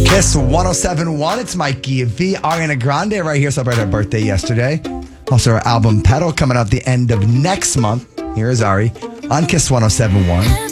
Kiss 107.1. It's Mikey V. Ariana Grande right here celebrated her birthday yesterday. Also, her album Pedal coming out the end of next month. Here is Ari on Kiss 107.1.